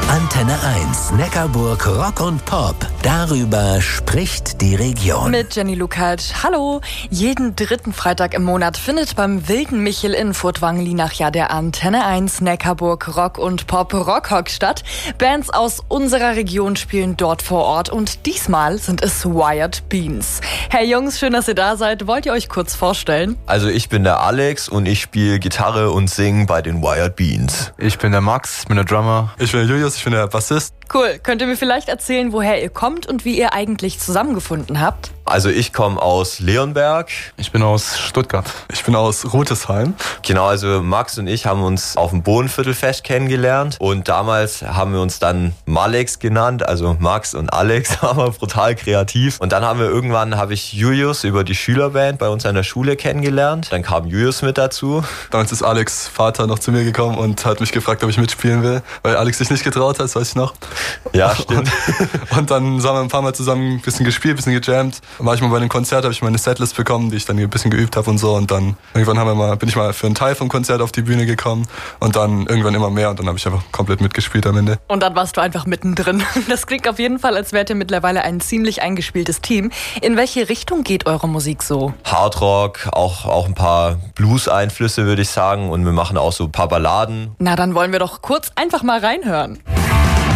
Antenne 1, Neckarburg Rock und Pop. Darüber spricht die Region. Mit Jenny Lukács. Hallo. Jeden dritten Freitag im Monat findet beim Wilden Michel in Furtwangen-Lienach ja der Antenne 1 Neckarburg Rock und Pop Rockhock statt. Bands aus unserer Region spielen dort vor Ort und diesmal sind es Wired Beans. Hey Jungs, schön, dass ihr da seid. Wollt ihr euch kurz vorstellen? Also ich bin der Alex und ich spiele Gitarre und singe bei den Wired Beans. Ich bin der Max, ich bin der Drummer. Ich bin der Julius, ich bin der Bassist. Cool. Könnt ihr mir vielleicht erzählen, woher ihr kommt und wie ihr eigentlich zusammengefunden habt? Also ich komme aus Leonberg. Ich bin aus Stuttgart. Ich bin aus Rutesheim. Genau, also Max und ich haben uns auf dem Bodenviertelfest kennengelernt und damals haben wir uns dann Malex genannt, also Max und Alex, waren wir brutal kreativ. Und dann habe ich Julius über die Schülerband bei uns an der Schule kennengelernt. Dann kam Julius mit dazu. Damals ist Alex' Vater noch zu mir gekommen und hat mich gefragt, ob ich mitspielen will, weil Alex sich nicht getraut hat, das weiß ich noch. Ja, stimmt. Und dann haben wir ein paar Mal zusammen ein bisschen gespielt, ein bisschen gejammt. War ich mal bei einem Konzert, habe ich meine Setlist bekommen, die ich dann ein bisschen geübt habe und so. Und dann irgendwann bin ich mal für einen Teil vom Konzert auf die Bühne gekommen und dann irgendwann immer mehr und dann habe ich einfach komplett mitgespielt am Ende. Und dann warst du einfach mittendrin. Das klingt auf jeden Fall, als wärt ihr mittlerweile ein ziemlich eingespieltes Team. In welche Richtung geht eure Musik so? Hardrock, auch ein paar Blues-Einflüsse, würde ich sagen. Und wir machen auch so ein paar Balladen. Na, dann wollen wir doch kurz einfach mal reinhören.